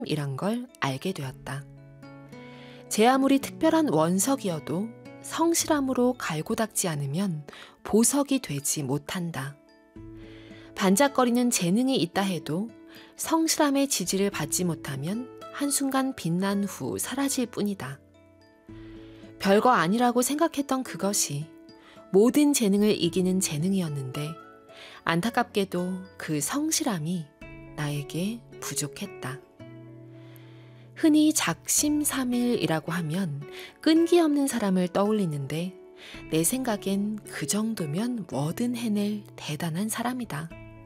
이란 걸 알게 되었다. 제 아무리 특별한 원석이어도 성실함으로 갈고 닦지 않으면 보석이 되지 못한다. 반짝거리는 재능이 있다 해도 성실함의 지지를 받지 못하면 한순간 빛난 후 사라질 뿐이다. 별거 아니라고 생각했던 그것이 모든 재능을 이기는 재능이었는데 안타깝게도 그 성실함이 나에게 부족했다. 흔히 작심삼일이라고 하면 끈기 없는 사람을 떠올리는데 내 생각엔 그 정도면 뭐든 해낼 대단한 사람이다.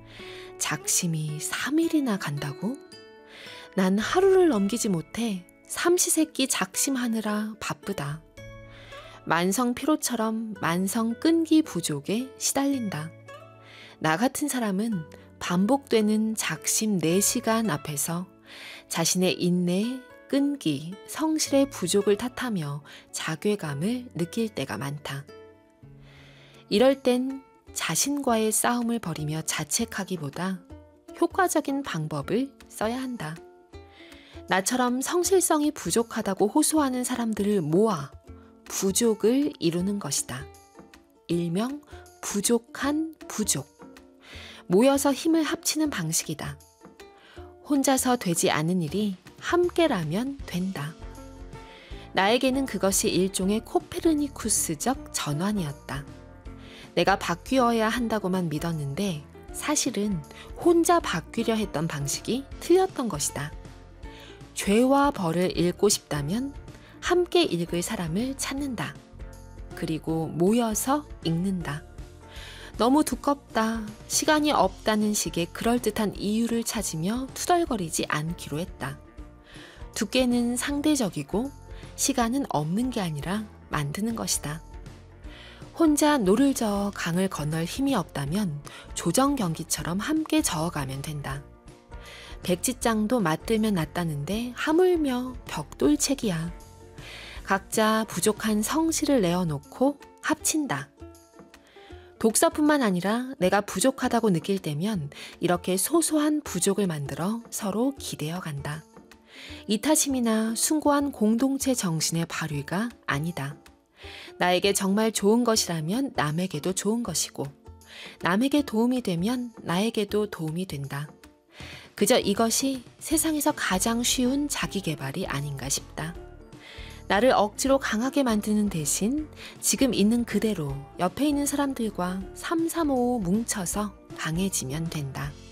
작심이 3일이나 간다고? 난 하루를 넘기지 못해 삼시세끼 작심하느라 바쁘다. 만성 피로처럼 만성 끈기 부족에 시달린다. 나 같은 사람은 반복되는 작심 4시간 앞에서 자신의 인내, 끈기, 성실의 부족을 탓하며 자괴감을 느낄 때가 많다. 이럴 땐 자신과의 싸움을 벌이며 자책하기보다 효과적인 방법을 써야 한다. 나처럼 성실성이 부족하다고 호소하는 사람들을 모아 부족을 이루는 것이다. 일명 부족한 부족. 모여서 힘을 합치는 방식이다. 혼자서 되지 않은 일이 함께라면 된다. 나에게는 그것이 일종의 코페르니쿠스적 전환이었다. 내가 바뀌어야 한다고만 믿었는데 사실은 혼자 바뀌려 했던 방식이 틀렸던 것이다. 죄와 벌을 읽고 싶다면 함께 읽을 사람을 찾는다. 그리고 모여서 읽는다. 너무 두껍다, 시간이 없다는 식의 그럴듯한 이유를 찾으며 투덜거리지 않기로 했다. 두께는 상대적이고 시간은 없는 게 아니라 만드는 것이다. 혼자 노를 저어 강을 건널 힘이 없다면 조정 경기처럼 함께 저어가면 된다. 백지장도 맞들면 낫다는데 하물며 벽돌책이야. 각자 부족한 성실을 내어놓고 합친다. 독서뿐만 아니라 내가 부족하다고 느낄 때면 이렇게 소소한 부족을 만들어 서로 기대어 간다. 이타심이나 숭고한 공동체 정신의 발휘가 아니다. 나에게 정말 좋은 것이라면 남에게도 좋은 것이고 남에게 도움이 되면 나에게도 도움이 된다. 그저 이것이 세상에서 가장 쉬운 자기계발이 아닌가 싶다. 나를 억지로 강하게 만드는 대신 지금 있는 그대로 옆에 있는 사람들과 삼삼오오 뭉쳐서 강해지면 된다.